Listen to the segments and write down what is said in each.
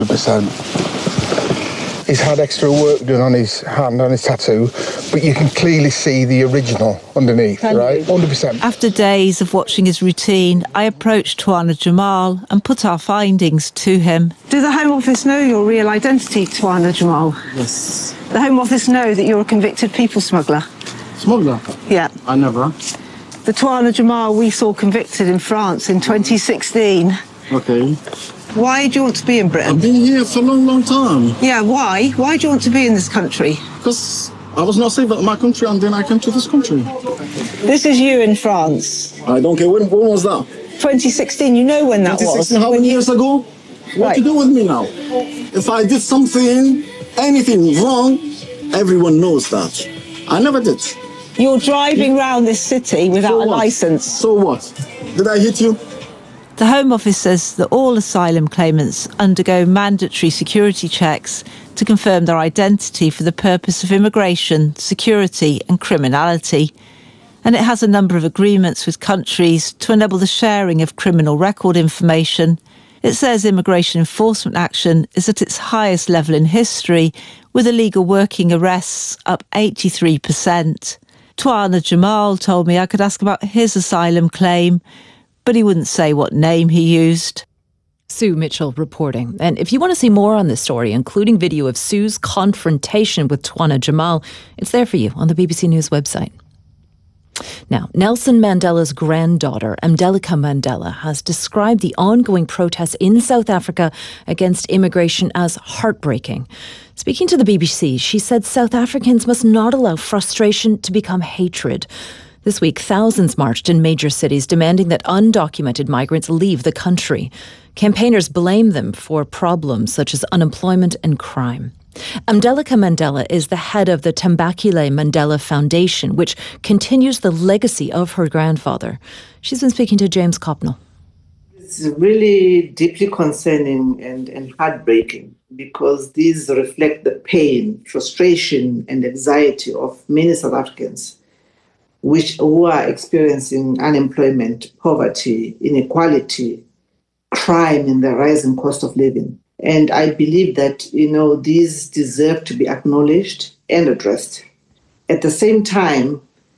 100%. He's had extra work done on his hand, on his tattoo, but you can clearly see the original underneath, right? 100%. After days of watching his routine, I approached Twana Jamal and put our findings to him. Do the Home Office know your real identity, Twana Jamal? Yes. The Home Office know that you're a convicted people smuggler? Smuggler? Yeah. I never. The Twana Jamal we saw convicted in France in 2016. Okay. Why do you want to be in Britain? I've been here for a long, long time. Yeah, why? Why do you want to be in this country? Because I was not safe at my country and then I came to this country. This is you in France. I don't care. When was that? 2016, you know when that 2016, was. how many years ago? What Right. you do with me now? If I did something, anything wrong, everyone knows that. I never did. You're driving around this city without a licence. So what? Did I hit you? The Home Office says that all asylum claimants undergo mandatory security checks to confirm their identity for the purpose of immigration, security and criminality. And it has a number of agreements with countries to enable the sharing of criminal record information. It says immigration enforcement action is at its highest level in history, with illegal working arrests up 83%. Twana Jamal told me I could ask about his asylum claim, but he wouldn't say what name he used. Sue Mitchell reporting. And if you want to see more on this story, including video of Sue's confrontation with Twana Jamal, it's there for you on the BBC News website. Now, Nelson Mandela's granddaughter, Mdleka Mandela, has described the ongoing protests in South Africa against immigration as heartbreaking. Speaking to the BBC, she said South Africans must not allow frustration to become hatred. This week, thousands marched in major cities demanding that undocumented migrants leave the country. Campaigners blame them for problems such as unemployment and crime. Mdleka Mandela is the head of the Thembekile Mandela Foundation, which continues the legacy of her grandfather. She's been speaking to James Copnell. It's really deeply concerning and heartbreaking because these reflect the pain, frustration and anxiety of many South Africans who are experiencing unemployment, poverty, inequality, crime and the rising cost of living. And I believe that, these deserve to be acknowledged and addressed. At the same time,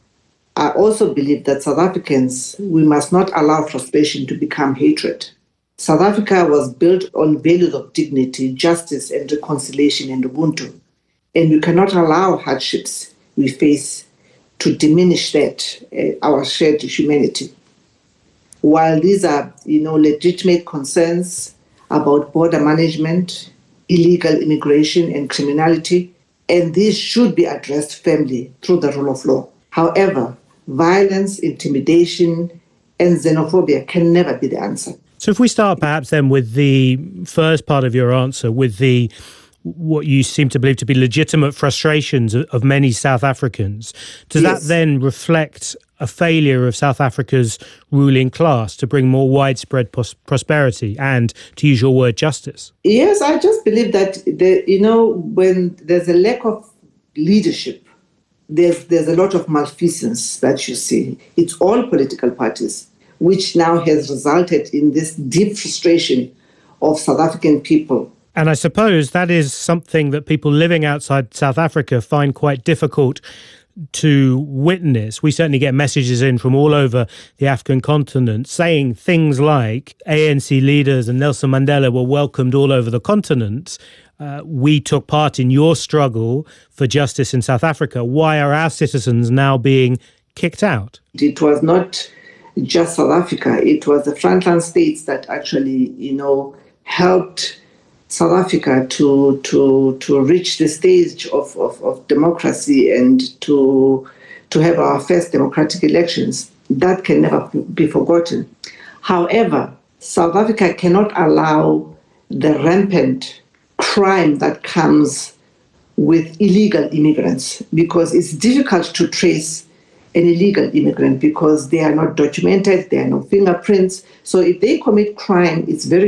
I also believe that South Africans, we must not allow frustration to become hatred. South Africa was built on values of dignity, justice and reconciliation and Ubuntu. And we cannot allow hardships we face to diminish that, our shared humanity. While these are, legitimate concerns about border management, illegal immigration and criminality, and these should be addressed firmly through the rule of law. However, violence, intimidation, and xenophobia can never be the answer. So if we start perhaps then with the first part of your answer, with what you seem to believe to be legitimate frustrations of many South Africans, does that then reflect a failure of South Africa's ruling class to bring more widespread prosperity and, to use your word, justice? Yes, I just believe that, when there's a lack of leadership, there's a lot of malfeasance that you see. It's all political parties, which now has resulted in this deep frustration of South African people. And I suppose that is something that people living outside South Africa find quite difficult to witness. We certainly get messages in from all over the African continent saying things like ANC leaders and Nelson Mandela were welcomed all over the continent. We took part in your struggle for justice in South Africa. Why are our citizens now being kicked out? It was not just South Africa. It was the frontline states that actually, helped South Africa to reach the stage of democracy and to have our first democratic elections. That can never be forgotten. However, South Africa cannot allow the rampant crime that comes with illegal immigrants, because it's difficult to trace an illegal immigrant because they are not documented, there are no fingerprints. So if they commit crime, it's very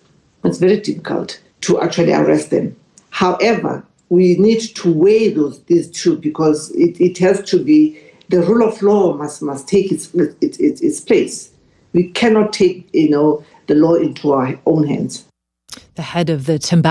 difficult to actually arrest them. However, we need to weigh these two because it has to be, the rule of law must take its place. We cannot take the law into our own hands. The head of the tobacco